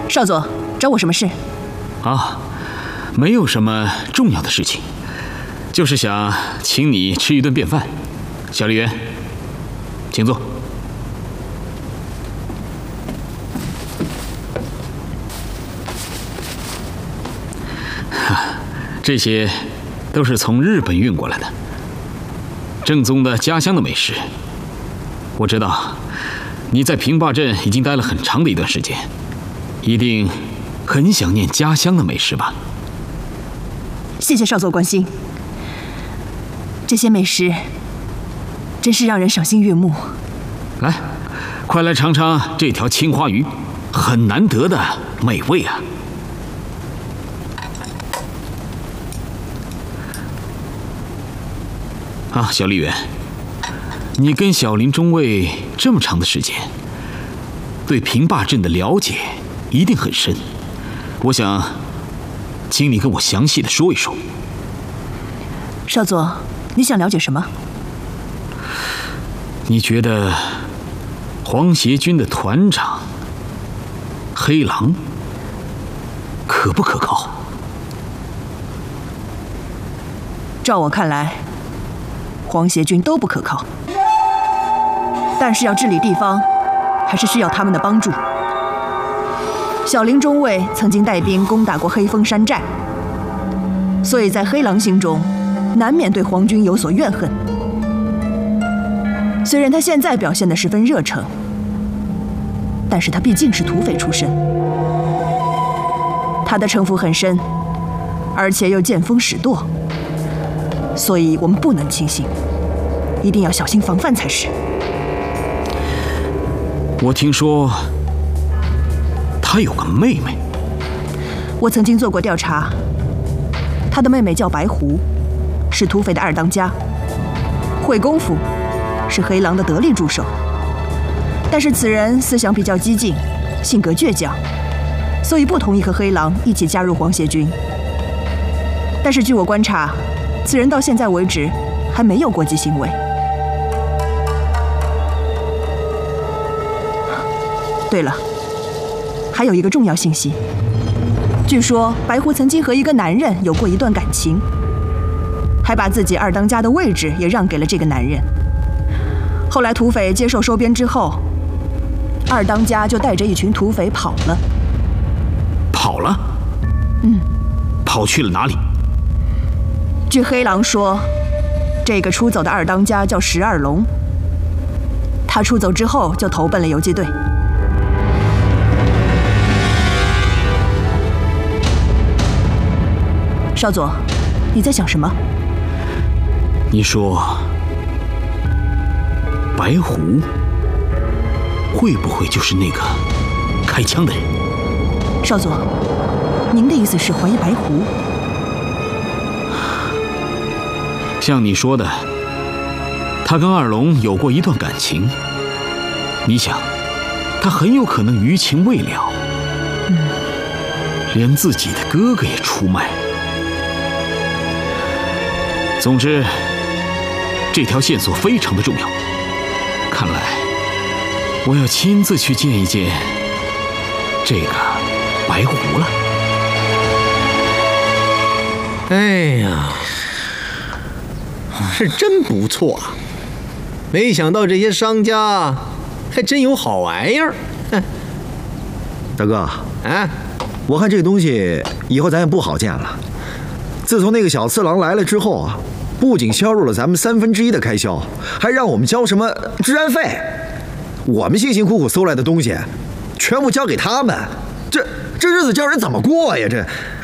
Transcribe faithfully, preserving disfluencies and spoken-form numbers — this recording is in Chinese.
少佐，找我什么事？ 啊，没有什么重要的事情，就是想请你吃一顿便饭。小丽媛，请坐。这些都是从日本运过来的，正宗的家乡的美食。我知道你在平坝镇已经待了很长的一段时间，一定很想念家乡的美食吧？ 谢谢少佐关心，这些美食真是让人赏心悦目。 来，快来尝尝这条青花鱼，很难得的美味啊！啊，小丽媛，你跟小林中尉这么长的时间，对平坝镇的了解一定很深。我想，请你跟我详细的说一说。 少佐，你想了解什么？ 你觉得皇协军的团长黑狼可不可靠？ 照我看来，皇协军都不可靠。但是要治理地方，还是需要他们的帮助。小林中尉曾经带兵攻打过黑风山寨，所以在黑狼心中，难免对皇军有所怨恨。虽然他现在表现得十分热诚，但是他毕竟是土匪出身，他的城府很深，而且又见风使舵，所以我们不能轻信，一定要小心防范才是。 我听说他有个妹妹。 我曾经做过调查，他的妹妹叫白狐，是土匪的二当家，会功夫，是黑狼的得力助手。但是此人思想比较激进，性格倔强，所以不同意和黑狼一起加入皇协军。但是据我观察，此人到现在为止还没有过激行为。对了，还有一个重要信息，据说白狐曾经和一个男人有过一段感情，还把自己二当家的位置也让给了这个男人。后来土匪接受收编之后，二当家就带着一群土匪跑了。 跑了？ 嗯。 跑去了哪里？ 据黑狼说，这个出走的二当家叫十二龙。他出走之后就投奔了游击队。少佐，你在想什么？ 你说白狐会不会就是那个开枪的人？ 少佐，您的意思是怀疑白狐？ 像你说的，他跟二龙有过一段感情，你想，他很有可能余情未了， 嗯， 连自己的哥哥也出卖。总之，这条线索非常的重要。看来，我要亲自去见一见这个白狐了。 哎呀，是真不错啊！没想到这些商家还真有好玩意儿。 大哥啊， 我看这个东西以后咱也不好见了。自从那个小次郎来了之后啊，不仅削弱了咱们三分之一的开销，还让我们交什么治安费。我们辛辛苦苦搜来的东西，全部交给他们，这这日子叫人怎么过呀？这